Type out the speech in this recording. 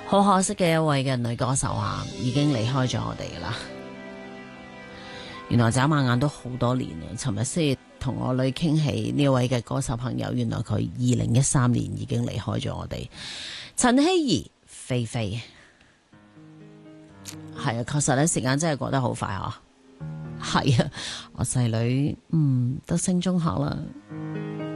好可惜嘅一位嘅女歌手啊，已經離開咗我哋啦。原來眨下眼都好多年啦，尋日先同我女傾起呢位嘅歌手朋友，原來佢2013年已經離開咗我哋。陳希儀菲菲，係啊，確實咧時間真係過得好快啊。係啊，我細女都升中學啦。